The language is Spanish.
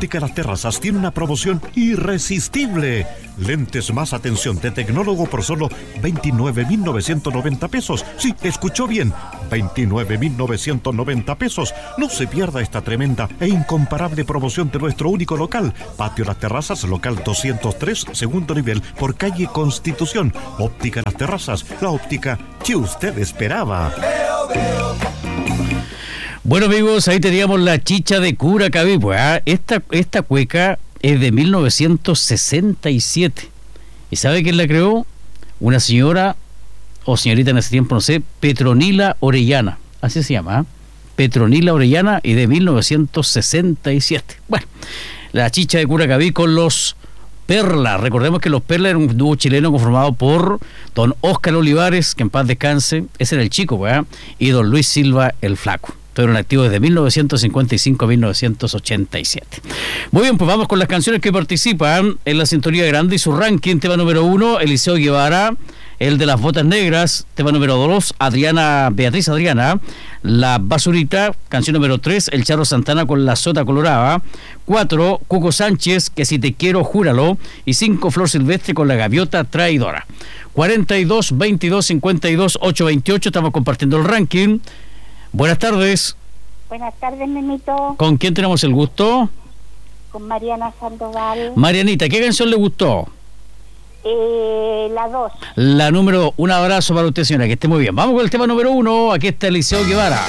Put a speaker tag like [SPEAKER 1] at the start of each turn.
[SPEAKER 1] Óptica Las Terrazas tiene una promoción irresistible. Lentes más atención de tecnólogo por solo 29.990 pesos. Sí, escuchó bien, 29.990 pesos. No se pierda esta tremenda e incomparable promoción de nuestro único local. Patio Las Terrazas, local 203, segundo nivel, por calle Constitución. Óptica Las Terrazas, la óptica que usted esperaba.
[SPEAKER 2] Bueno, amigos, ahí teníamos la chicha de Curacaví. Pues, esta cueca es de 1967. ¿Y sabe quién la creó? Una señora, o señorita en ese tiempo, no sé, Petronila Orellana. Así se llama, Petronila Orellana, y de 1967. Bueno, la chicha de Curacaví con los Perla. Recordemos que los Perla eran un dúo chileno conformado por don Óscar Olivares, que en paz descanse, ese era el chico, pues, y don Luis Silva, el flaco. Estuvieron activos desde 1955 a 1987. Muy bien, pues vamos con las canciones que participan en la sintonía grande y su ranking. Tema número 1, Eliseo Guevara, el de las botas negras. Tema número 2, Beatriz Adriana, La Basurita. Canción número 3, El Charro Santana con La Sota Colorada. 4, Cuco Sánchez, Que si te quiero, júralo. Y 5, Flor Silvestre con La Gaviota Traidora. 42 22 52 828. Estamos compartiendo el ranking. Buenas tardes.
[SPEAKER 3] Buenas tardes, Memito.
[SPEAKER 2] ¿Con quién tenemos el gusto?
[SPEAKER 3] Con Mariana Sandoval.
[SPEAKER 2] Marianita, ¿qué canción le gustó?
[SPEAKER 3] La 2.
[SPEAKER 2] La número 2. Un abrazo para usted, señora, que esté muy bien. Vamos con el tema número 1. Aquí está Eliseo Guevara.